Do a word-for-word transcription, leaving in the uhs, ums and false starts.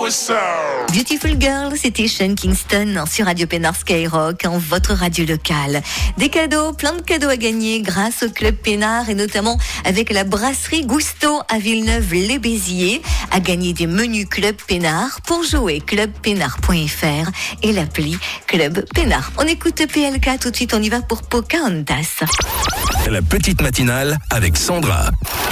Beautiful Girl, c'était Sean Kingston sur Radio Pénard Skyrock, en votre radio locale. Des cadeaux, plein de cadeaux à gagner grâce au Club Pénard et notamment avec la brasserie Gusto à Villeneuve-les-Béziers. À gagner des menus Club Pénard pour jouer club pénard point f r et l'appli Club Pénard. On écoute P L K tout de suite, on y va pour Pocahontas. La petite matinale avec Sandra.